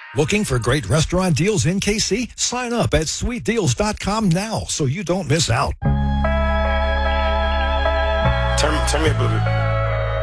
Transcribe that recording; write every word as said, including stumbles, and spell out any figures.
Looking for great restaurant deals in K C? Sign up at sweet deals dot com now so you don't miss out. Turn, turn me up a little bit.